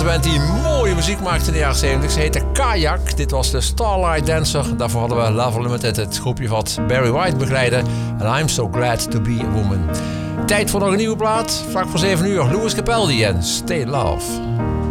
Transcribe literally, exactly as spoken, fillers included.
Amerikaanse band die mooie muziek maakte in de jaren zeventig. Ze heette Kayak. Dit was de Starlight Dancer. Daarvoor hadden we Love Limited, het groepje wat Barry White begeleidde. And I'm so glad to be a woman. Tijd voor nog een nieuwe plaat. Vlak voor zeven uur. Louis Capaldi en Stay Love.